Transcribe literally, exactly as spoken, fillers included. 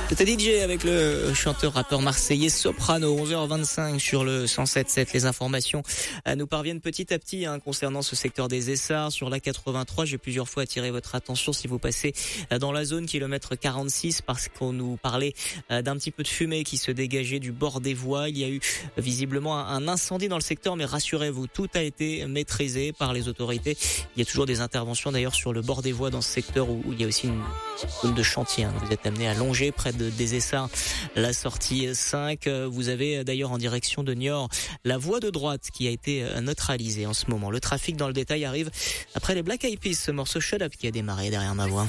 C'était D J avec le chanteur-rappeur marseillais Soprano, onze heures vingt-cinq sur le cent sept virgule sept. Les informations nous parviennent petit à petit hein, concernant ce secteur des Essarts. Sur l'A quatre-vingt-trois, j'ai plusieurs fois attiré votre attention si vous passez dans la zone kilomètre quarante-six parce qu'on nous parlait d'un petit peu de fumée qui se dégageait du bord des voies. Il y a eu visiblement un incendie dans le secteur, mais rassurez-vous, tout a été maîtrisé par les autorités. Il y a toujours des interventions d'ailleurs sur le bord des voies dans ce secteur où, où il y a aussi une zone de chantier. Hein. Vous êtes amené à longer près de des Essarts la sortie cinq. Vous avez d'ailleurs en direction de Niort la voie de droite qui a été neutralisée en ce moment. Le trafic dans le détail arrive après les Black Eyed Peas, ce morceau Shut Up qui a démarré derrière ma voix.